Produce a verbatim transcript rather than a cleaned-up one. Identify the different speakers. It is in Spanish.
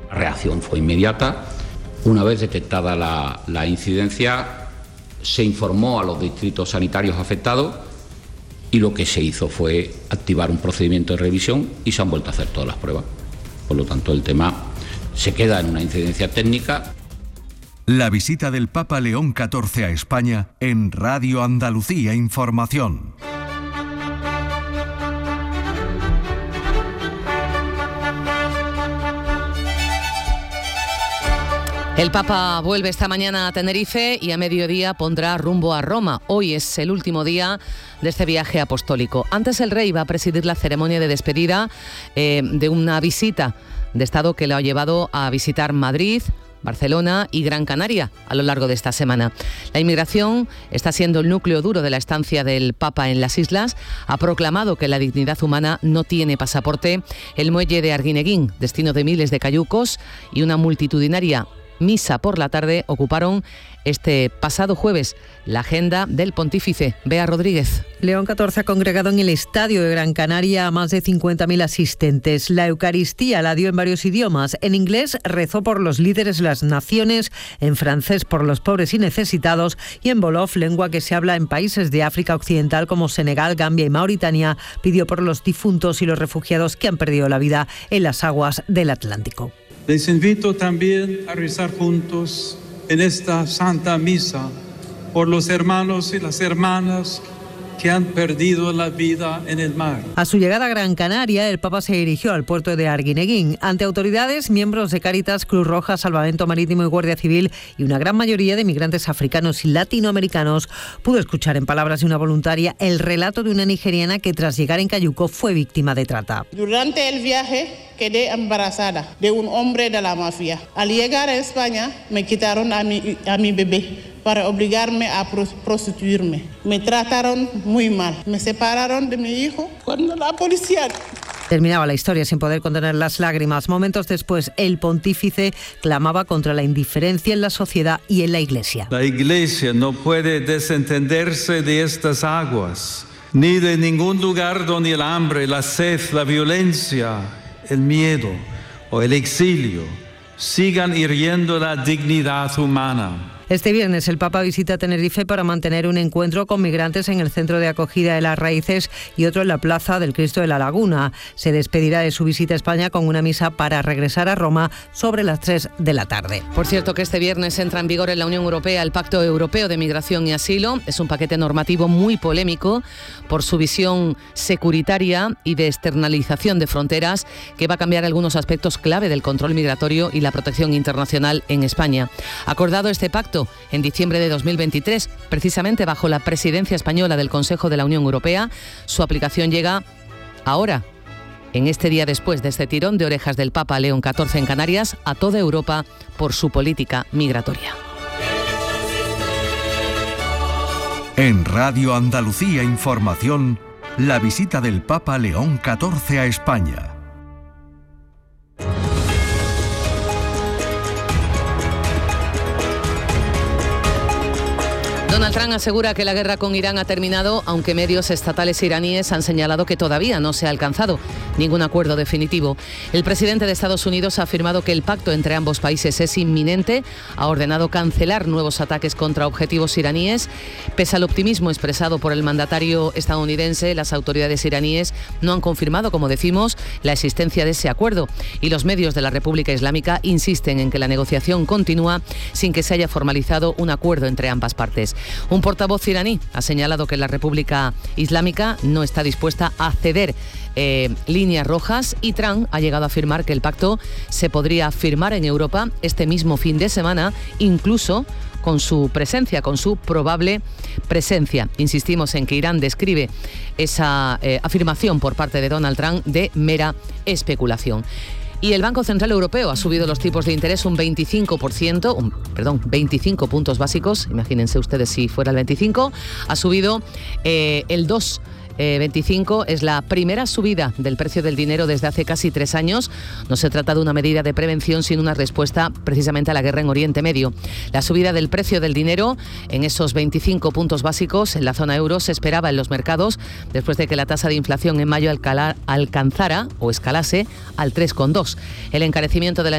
Speaker 1: La reacción fue inmediata. Una vez detectada la, la incidencia, se informó a los distritos sanitarios afectados y lo que se hizo fue activar un procedimiento de revisión y se han vuelto a hacer todas las pruebas. Por lo tanto, el tema se queda en una incidencia técnica.
Speaker 2: La visita del Papa León catorce a España en Radio Andalucía Información.
Speaker 3: El Papa vuelve esta mañana a Tenerife y a mediodía pondrá rumbo a Roma. Hoy es el último día de este viaje apostólico. Antes el rey va a presidir la ceremonia de despedida eh, de una visita de Estado que lo ha llevado a visitar Madrid, Barcelona y Gran Canaria a lo largo de esta semana. La inmigración está siendo el núcleo duro de la estancia del Papa en las islas. Ha proclamado que la dignidad humana no tiene pasaporte. El muelle de Arguineguín, destino de miles de cayucos, y una multitudinaria misa por la tarde ocuparon este pasado jueves la agenda del pontífice. Bea Rodríguez.
Speaker 4: León catorce ha congregado en el Estadio de Gran Canaria a más de cincuenta mil asistentes. La Eucaristía la dio en varios idiomas. En inglés rezó por los líderes de las naciones, en francés por los pobres y necesitados, y en Wolof, lengua que se habla en países de África Occidental como Senegal, Gambia y Mauritania, pidió por los difuntos y los refugiados que han perdido la vida en las aguas del Atlántico.
Speaker 5: Les invito también a rezar juntos en esta Santa Misa por los hermanos y las hermanas que han perdido la vida en el mar.
Speaker 4: A su llegada a Gran Canaria, el Papa se dirigió al puerto de Arguineguín. Ante autoridades, miembros de Cáritas, Cruz Roja, Salvamento Marítimo y Guardia Civil y una gran mayoría de migrantes africanos y latinoamericanos, pudo escuchar en palabras de una voluntaria el relato de una nigeriana que tras llegar en Cayuco fue víctima de trata.
Speaker 6: Durante el viaje quedé embarazada de un hombre de la mafia. Al llegar a España me quitaron a mi, a mi bebé para obligarme a prostituirme. Me trataron muy mal. Me separaron de mi hijo cuando la policía...
Speaker 4: Terminaba la historia sin poder contener las lágrimas. Momentos después, el pontífice clamaba contra la indiferencia en la sociedad y en la Iglesia.
Speaker 5: La Iglesia no puede desentenderse de estas aguas, ni de ningún lugar donde el hambre, la sed, la violencia, el miedo o el exilio sigan hiriendo la dignidad humana.
Speaker 4: Este viernes el Papa visita Tenerife para mantener un encuentro con migrantes en el Centro de Acogida de las Raíces y otro en la Plaza del Cristo de la Laguna. Se despedirá de su visita a España con una misa para regresar a Roma sobre las tres de la tarde.
Speaker 3: Por cierto, que este viernes entra en vigor en la Unión Europea el Pacto Europeo de Migración y Asilo. Es un paquete normativo muy polémico por su visión securitaria y de externalización de fronteras, que va a cambiar algunos aspectos clave del control migratorio y la protección internacional en España. Acordado este pacto en diciembre de dos mil veintitrés, precisamente bajo la presidencia española del Consejo de la Unión Europea. Su aplicación llega ahora, en este día después de este tirón de orejas del Papa León catorce en Canarias a toda Europa por su política migratoria.
Speaker 2: En Radio Andalucía Información, la visita del Papa León catorce a España.
Speaker 3: Donald Trump asegura que la guerra con Irán ha terminado, aunque medios estatales iraníes han señalado que todavía no se ha alcanzado ningún acuerdo definitivo. El presidente de Estados Unidos ha afirmado que el pacto entre ambos países es inminente, ha ordenado cancelar nuevos ataques contra objetivos iraníes. Pese al optimismo expresado por el mandatario estadounidense, las autoridades iraníes no han confirmado, como decimos, la existencia de ese acuerdo, y los medios de la República Islámica insisten en que la negociación continúa sin que se haya formalizado un acuerdo entre ambas partes. Un portavoz iraní ha señalado que la República Islámica no está dispuesta a ceder eh, líneas rojas, y Trump ha llegado a afirmar que el pacto se podría firmar en Europa este mismo fin de semana, incluso con su presencia, con su probable presencia. Insistimos en que Irán describe esa eh, afirmación por parte de Donald Trump de mera especulación. Y el Banco Central Europeo ha subido los tipos de interés un veinticinco por ciento, un, perdón, veinticinco puntos básicos, imagínense ustedes si fuera el veinticinco, ha subido eh, el dos por ciento. Eh, veinticinco es la primera subida del precio del dinero desde hace casi tres años. No se trata de una medida de prevención, sino una respuesta precisamente a la guerra en Oriente Medio. La subida del precio del dinero en esos veinticinco puntos básicos en la zona euro se esperaba en los mercados después de que la tasa de inflación en mayo alcala, alcanzara o escalase al tres coma dos. El encarecimiento de la